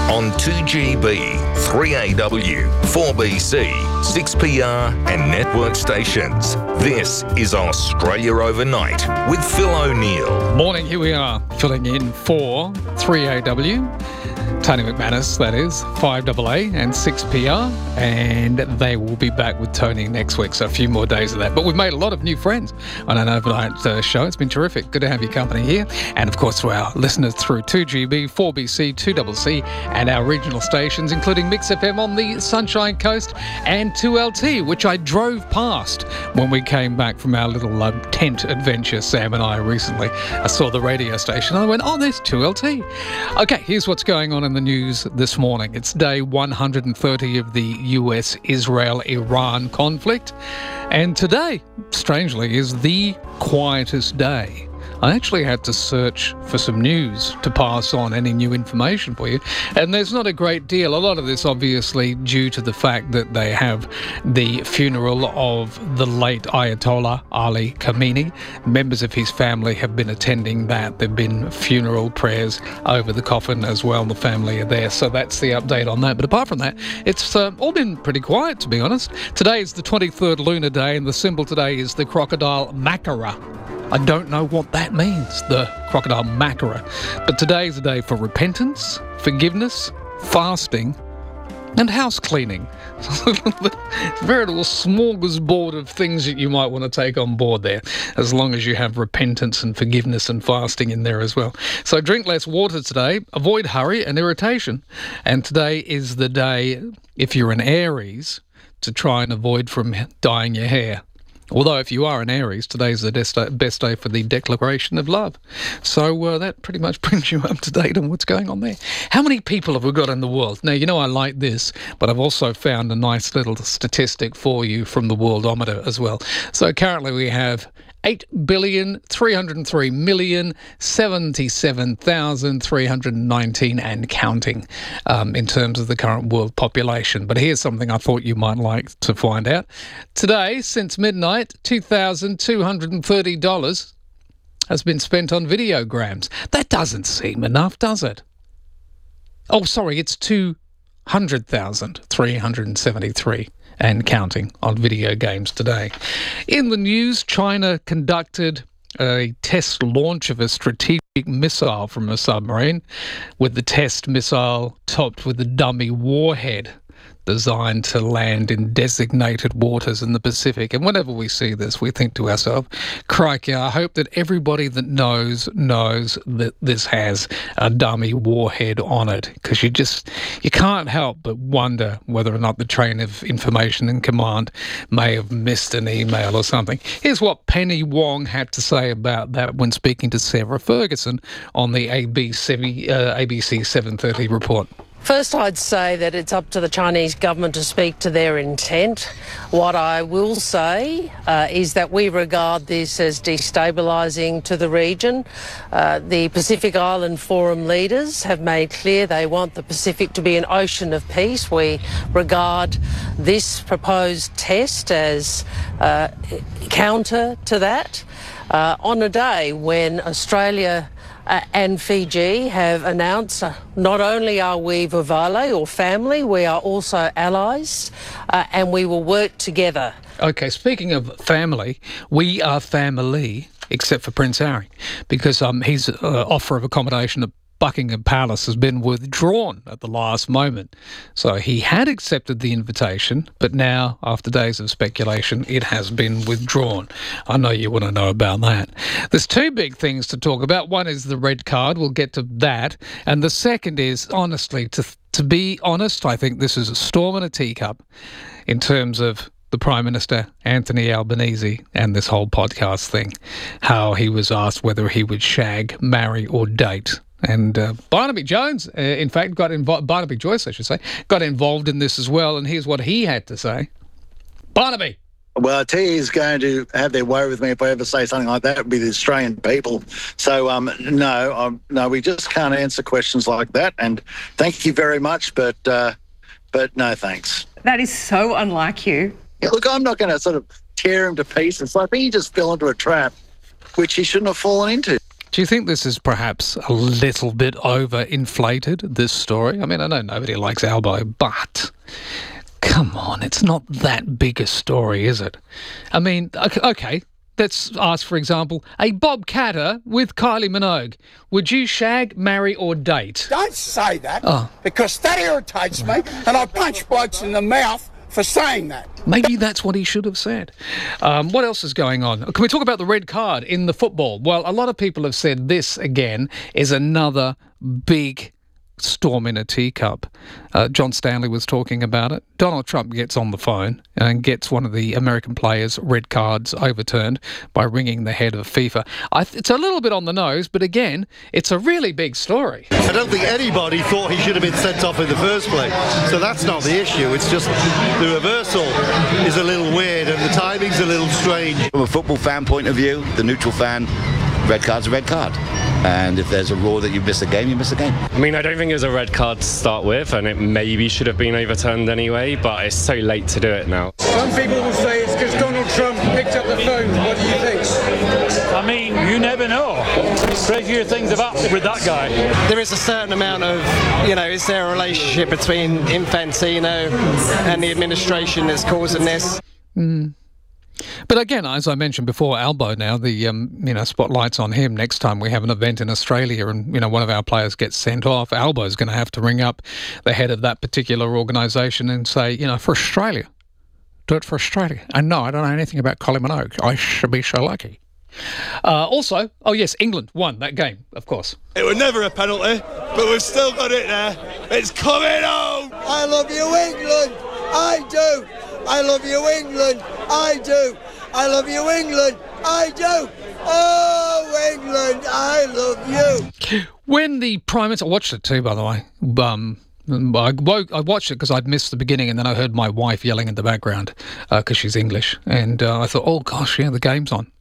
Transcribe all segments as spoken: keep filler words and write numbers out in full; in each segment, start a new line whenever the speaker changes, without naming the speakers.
on two G B, three A W, four B C, six P R and network stations. This is Australia Overnight with Phil O'Neill.
Morning, here we are, filling in for three A W. Tony McManus, that is, five A A and six P R, and they will be back with Tony next week, so a few more days of that. But we've made a lot of new friends on an overnight uh, show. It's been terrific. Good to have your company here. And, of course, to our listeners through two G B, four B C, two C C, and our regional stations, including Mix F M on the Sunshine Coast and two L T, which I drove past when we came back from our little um, tent adventure, Sam and I, recently. I saw the radio station and I went, oh, there's two L T. Okay, here's what's going on in the news this morning. It's day one hundred thirty of the U S Israel Iran conflict, and today, strangely, is the quietest day. I actually had to search for some news to pass on any new information for you, and there's not a great deal. A lot of this obviously due to the fact that they have the funeral of the late Ayatollah Ali Khamenei. Members of his family have been attending that. There have been funeral prayers over the coffin as well. The family are there, so that's the update on that. But apart from that, it's uh, all been pretty quiet, to be honest. Today is the twenty-third lunar day, and the symbol today is the crocodile Makara. I don't know what that means, the crocodile Makara. But today is a day for repentance, forgiveness, fasting, and house cleaning. Veritable smorgasbord of things that you might want to take on board there, as long as you have repentance and forgiveness and fasting in there as well. So drink less water today, avoid hurry and irritation. And today is the day, if you're an Aries, to try and avoid from dyeing your hair. Although if you are an Aries, today's the best day for the declaration of love. So uh, that pretty much brings you up to date on what's going on there. How many people have we got in the world? Now, you know I like this, but I've also found a nice little statistic for you from the Worldometer as well. So currently we have eight billion, three hundred three million, seventy-seven thousand, three hundred nineteen and counting um, in terms of the current world population. But here's something I thought you might like to find out. Today, since midnight, two thousand two hundred thirty dollars has been spent on videograms. That doesn't seem enough, does it? Oh, sorry, it's two hundred thousand, three hundred seventy-three and counting on video games today. In the news, China conducted a test launch of a strategic missile from a submarine, with the test missile topped with a dummy warhead designed to land in designated waters in the Pacific. And whenever we see this, we think to ourselves, crikey, I hope that everybody that knows, knows that this has a dummy warhead on it. Because you just, you can't help but wonder whether or not the train of information and command may have missed an email or something. Here's what Penny Wong had to say about that when speaking to Sarah Ferguson on the A B C, uh, A B C seven thirty report.
First, I'd say that it's up to the Chinese government to speak to their intent. What I will say uh, is that we regard this as destabilising to the region. Uh, the Pacific Island Forum leaders have made clear they want the Pacific to be an ocean of peace. We regard this proposed test as uh, counter to that. Uh, on a day when Australia Uh, and Fiji have announced uh, not only are we Vavale or family, we are also allies, uh, and we will work together.
Okay, speaking of family, we are family, except for Prince Harry, because um, his uh, offer of accommodation at Buckingham Palace has been withdrawn at the last moment. So he had accepted the invitation, but now, after days of speculation, it has been withdrawn. I know you want to know about that. There's two big things to talk about. One is the red card. We'll get to that. And the second is, honestly, to to be honest, I think this is a storm in a teacup in terms of the Prime Minister, Anthony Albanese, and this whole podcast thing, how he was asked whether he would shag, marry or date. And uh, Barnaby Jones, uh, in fact, got involved, Barnaby Joyce, I should say, got involved in this as well. And here's what he had to say. Barnaby.
Well, I tell you, he's going to have their way with me if I ever say something like that. It would be the Australian people. So, um, no, um, no, we just can't answer questions like that. And thank you very much, but uh, but no thanks.
That is so unlike you.
Yeah, look, I'm not going to sort of tear him to pieces. I think he just fell into a trap, which he shouldn't have fallen into.
Do you think this is perhaps a little bit overinflated, this story? I mean, I know nobody likes Albo, but come on, it's not that big a story, is it? I mean, okay, let's ask, for example, a Bob Catter with Kylie Minogue. Would you shag, marry or date?
Don't say that,
oh.
because that irritates me, and I punch blokes in the mouth for saying that.
Maybe that's what he should have said. Um, what else is going on? Can we talk about the red card in the football? Well, a lot of people have said this, again, is another big storm in a teacup. Uh, John Stanley was talking about it. Donald Trump gets on the phone and gets one of the American players' red cards overturned by ringing the head of FIFA. I th- it's a little bit on the nose, but again, it's a really big story.
I don't think anybody thought he should have been sent off in the first place. So that's not the issue. It's just the reversal is a little weird and the timing's a little strange.
From a football fan point of view, the neutral fan, red card's a red card. And if there's a rule that you miss a game, you miss a game.
I mean, I don't think it was a red card to start with, and it maybe should have been overturned anyway, but it's so late to do it now.
Some people will say it's because Donald Trump picked up the phone. What do you think?
I mean, you never know. Crazier things have happened with that guy.
There is a certain amount of, you know, is there a relationship between Infantino and the administration that's causing this?
Mm. But again, as I mentioned before, Albo now, the um, you know spotlight's on him. Next time we have an event in Australia and you know one of our players gets sent off, Albo's going to have to ring up the head of that particular organisation and say, you know, for Australia, do it for Australia. And no, I don't know anything about Kylie Minogue. I should be so lucky. Uh, also, oh yes, England won that game, of course.
It was never a penalty, but we've still got it there. It's coming home!
I love you, England! I do! I love you, England! I do! I love you, England! I do! Oh, England, I love you!
When the Prime Minister... I watched it too, by the way. Um... I, woke, I watched it because I'd missed the beginning and then I heard my wife yelling in the background because uh, she's English. And uh, I thought, oh, gosh, yeah, the game's on.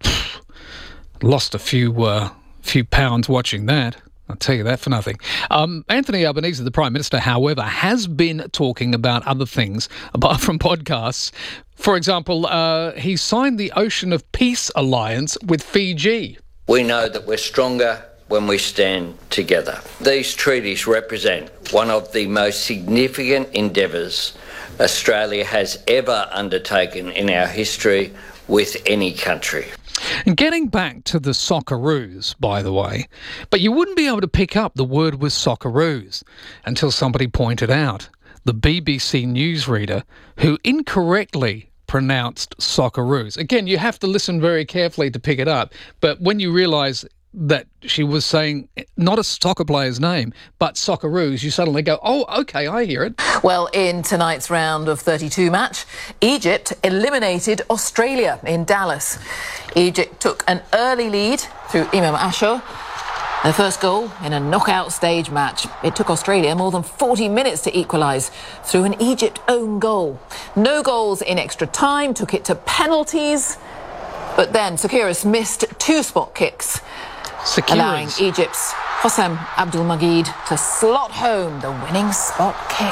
Lost a few uh, few pounds watching that. I'll tell you that for nothing. Um, Anthony Albanese, the Prime Minister, however, has been talking about other things apart from podcasts. For example, uh, he signed the Ocean of Peace Alliance with Fiji.
We know that we're stronger when we stand together. These treaties represent one of the most significant endeavours Australia has ever undertaken in our history with any country.
And getting back to the Socceroos, by the way, but you wouldn't be able to pick up the word was Socceroos until somebody pointed out the B B C newsreader who incorrectly pronounced Socceroos. Again, you have to listen very carefully to pick it up, but when you realise that she was saying not a soccer player's name, but Socceroos, you suddenly go, oh, OK, I hear it.
Well, in tonight's round of thirty-two match, Egypt eliminated Australia in Dallas. Egypt took an early lead through Imam Ashur, their first goal in a knockout stage match. It took Australia more than forty minutes to equalise through an Egypt own goal. No goals in extra time, took it to penalties, but then Sakiris missed two spot kicks,
Sakiris.
allowing Egypt's Hossam Abdulmajid to slot home the winning spot kick.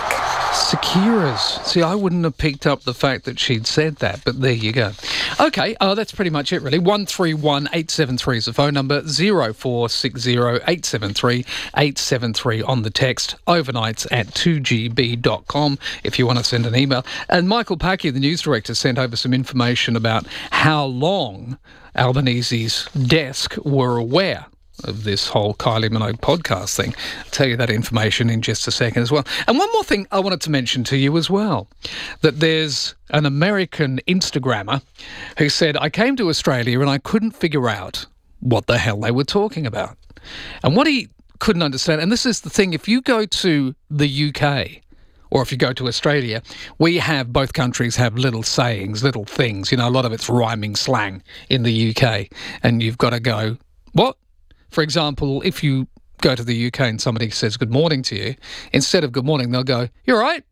Sakiras. See, I wouldn't have picked up the fact that she'd said that, but there you go. OK, uh, that's pretty much it, really. one three one eight seven three is the phone number, zero four six zero eight seven three eight seven three on the text, overnights at two g b dot com if you want to send an email. And Michael Packy, the news director, sent over some information about how long Albanese's desk were aware of this whole Kylie Minogue podcast thing. I'll tell you that information in just a second as well. And one more thing I wanted to mention to you as well, that there's an American Instagrammer who said, I came to Australia and I couldn't figure out what the hell they were talking about. And what he couldn't understand, and this is the thing, if you go to the U K, or if you go to Australia, we have, both countries have little sayings, little things. You know, a lot of it's rhyming slang in the U K. And you've got to go, what? For example, if you go to the U K and somebody says good morning to you, instead of good morning, they'll go, you all right?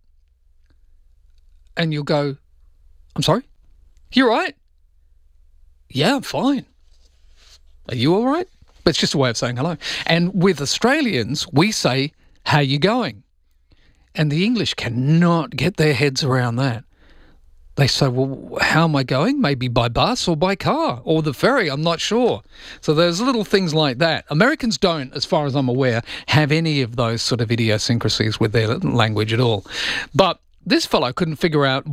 And you'll go, I'm sorry? You all right? Yeah, I'm fine. Are you all right? But it's just a way of saying hello. And with Australians, we say, how you going? And the English cannot get their heads around that. they say, well, how am I going? Maybe by bus or by car or the ferry, I'm not sure. So there's little things like that. Americans don't, as far as I'm aware, have any of those sort of idiosyncrasies with their language at all. But this fellow couldn't figure out